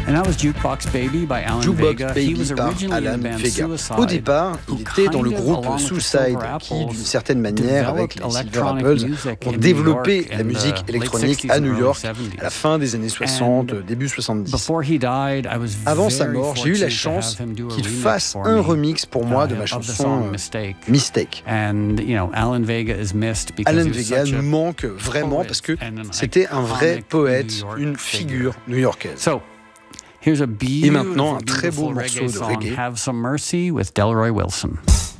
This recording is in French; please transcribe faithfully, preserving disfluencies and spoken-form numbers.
And that was Jukebox Baby by Alan Jukebox Vega. Baby He was par originally Alan in the band Vega. Suicide, Au départ, il who était dans le kind of, groupe along with the Suicide, Silver qui, Apples, d'une certaine manière, avec les developed Silver electronic Apples, music ont in développé New York la in musique the late électronique sixties à and New early York seventies. à la fin des années soixante, And début soixante-dix. Before he died, I was Avant sa very mort, j'ai eu la fortunate to chance have him do a qu'il remix fasse for un me, remix pour moi uh, de ma of the chanson song euh, Mistake. Mistake. And you know, Alan Vega is missed because Alan he was Vega such a nous manque vraiment parce que poet and an c'était un vrai iconic poète, New York une figure new-yorkaise. So, here's a Et maintenant, beautiful, un très beau beautiful morceau reggae de song, reggae. Have Some Mercy with Delroy Wilson.